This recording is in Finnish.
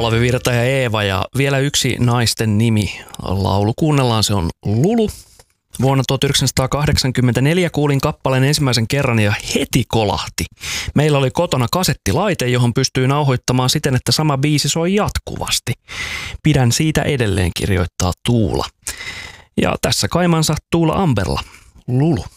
Olavi Virta ja Eeva ja vielä yksi naisten nimi. Laulu kuunnellaan, se on Lulu. Vuonna 1984 kuulin kappaleen ensimmäisen kerran ja heti kolahti. Meillä oli kotona kasettilaite, johon pystyy nauhoittamaan siten, että sama biisi soi jatkuvasti. Pidän siitä edelleen, kirjoittaa Tuula. Ja tässä kaimansa Tuula Amberla, Lulu.